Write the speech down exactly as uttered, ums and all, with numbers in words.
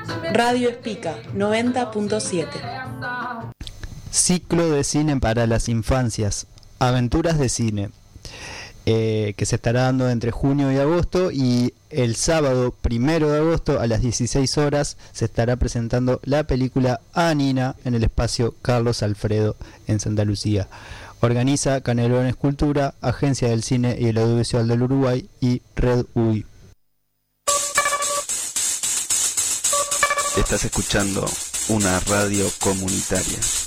Radio Espica noventa punto siete. Ciclo de cine para las infancias, Aventuras de Cine, eh, que se estará dando entre junio y agosto, y el sábado primero de agosto a las dieciséis horas se estará presentando la película Anina en el espacio Carlos Alfredo en Santa Lucía. Organiza Canelones Cultura, Agencia del Cine y el Audiovisual del Uruguay y Red U I. Estás escuchando una radio comunitaria.